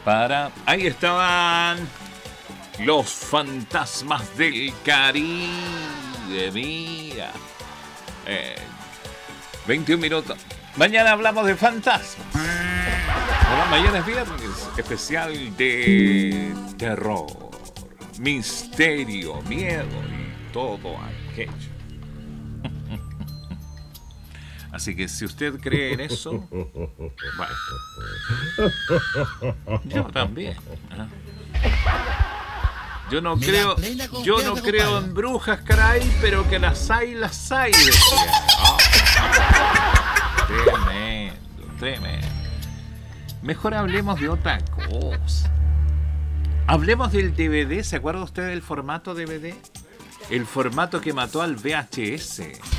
Ahí estaban los fantasmas del Caribe. Mira. 21 minutos. Mañana hablamos de fantasmas. Bueno, mañana es viernes. Especial de terror, misterio, miedo y todo aquello. Así que si usted cree en eso, bueno, yo también. Yo no creo en brujas, caray, pero que las hay, decía. Tremendo. Mejor hablemos de otra cosa. Hablemos del DVD. ¿Se acuerda usted del formato DVD? El formato que mató al VHS.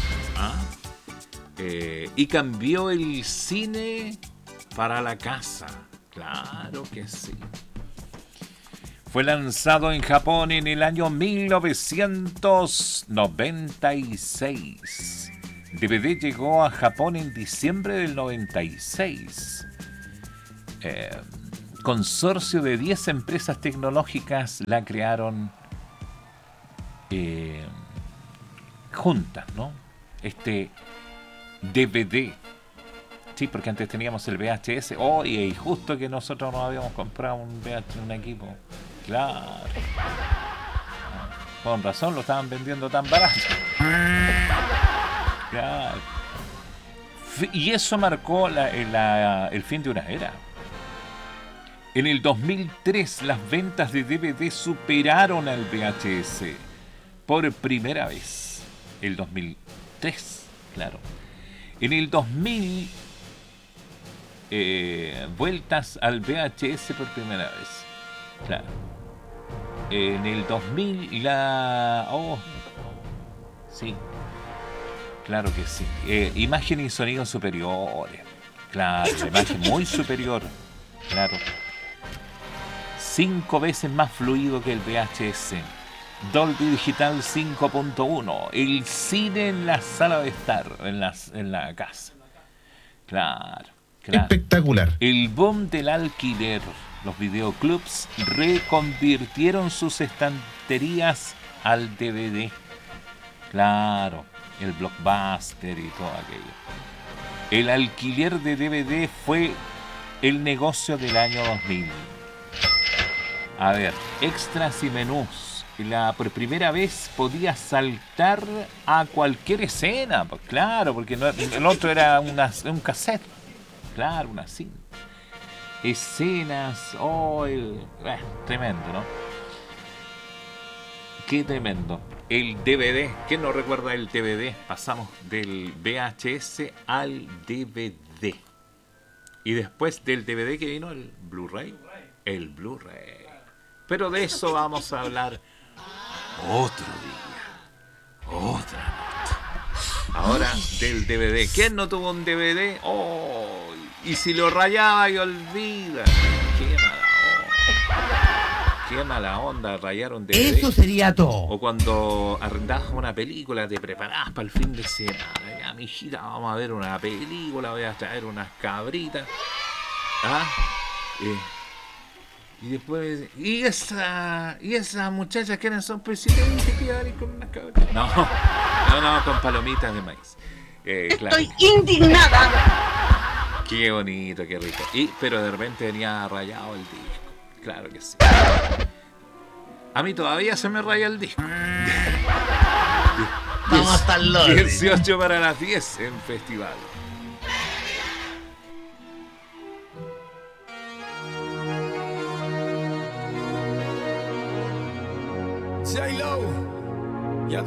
Y cambió el cine para la casa. Claro que sí. Fue lanzado en Japón en el año 1996. DVD llegó a Japón en diciembre del 96. Consorcio de 10 empresas tecnológicas la crearon juntas, ¿no? Este DVD. Sí, porque antes teníamos el VHS. Y justo que nosotros nos habíamos comprado un equipo. Claro. Con razón lo estaban vendiendo tan barato. Claro. Y eso marcó el fin de una era. En el 2003 las ventas de DVD superaron al VHS por primera vez. El 2003, claro. En el 2000 vueltas al VHS por primera vez. Claro. En el 2000 sí. Claro que sí. Imagen y sonido superiores. Claro, la imagen muy superior. Claro. 5 veces más fluido que el VHS. Dolby Digital 5.1. El cine en la sala de estar, en la casa. Claro. Espectacular. El boom del alquiler. Los videoclubs reconvirtieron sus estanterías al DVD. Claro. El Blockbuster y todo aquello. El alquiler de DVD fue el negocio del año 2000. A ver, extras y menús. Por primera vez podías saltar a cualquier escena. Claro, porque el otro era un cassette. Claro, una cinta. Escenas. Tremendo, ¿no? Qué tremendo. El DVD. ¿Quién no recuerda el DVD? Pasamos del VHS al DVD. Y después del DVD que vino el Blu-ray. El Blu-ray. Pero de eso vamos a hablar otro día. Otra noche. Ahora del DVD. ¿Quién no tuvo un DVD? Y si lo rayaba y olvida. Qué mala onda rayar un DVD. Eso sería todo. O cuando arrendabas una película, te preparabas para el fin de semana. Ya, mijita, vamos a ver una película, voy a traer unas cabritas. Y después, ¿y esas muchachas quiénes son? Pues si te dije que iba a venir con unas cabritas. No, con palomitas de maíz. Claro. Estoy indignada. Qué bonito, qué rico. Pero de repente venía rayado el disco. Claro que sí. A mí todavía se me raya el disco. Vamos a estar locos. 18 para las 10 en festival. J-Lo.